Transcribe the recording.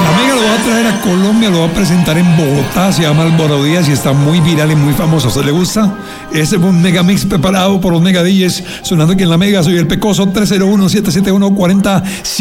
La Mega lo va a traer a Colombia, lo va a presentar en Bogotá, se llama Álvaro Díaz y está muy viral y muy famoso. ¿A usted le gusta? Ese fue un Mega Mix preparado por los Mega DJs, sonando aquí en La Mega. Soy el Pecoso, 301-771-40.